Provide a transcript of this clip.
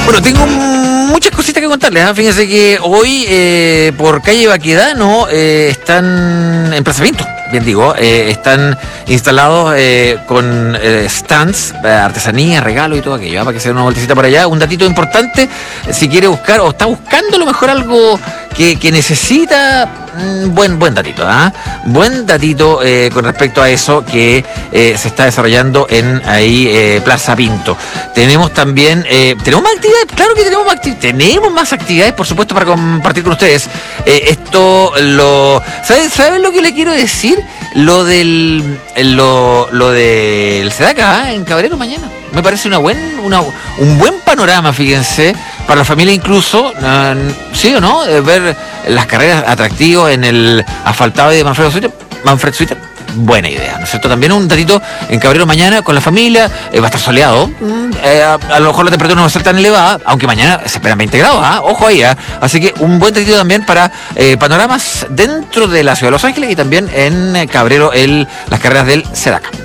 Bueno, tengo muchas cositas que contarles. Fíjense que hoy por calle Baquedano están en Plaza Pinto, bien digo, están instalados con stands, artesanía, regalo y todo aquello, para que se den una vueltecita por allá. Un datito importante, si quiere buscar o está buscando a lo mejor algo que necesita, buen datito, buen datito con respecto a eso que se está desarrollando en ahí Plaza Pinto. Tenemos también, tenemos más actividades, claro que tenemos más actividades, por supuesto, para compartir con ustedes. ¿Saben lo que le quiero decir? Lo del SEDACA en Cabrero mañana. Me parece un buen panorama, fíjense, para la familia incluso, ¿sí o no? Ver las carreras atractivos en el asfaltado de Manfred Suiter. Buena idea, ¿no es cierto? También un datito en Cabrero mañana con la familia, va a estar soleado, a lo mejor la temperatura no va a ser tan elevada, aunque mañana se esperan 20 grados, ojo ahí, así que un buen datito también para panoramas dentro de la ciudad de Los Ángeles y también en Cabrero las carreras del SEDACA.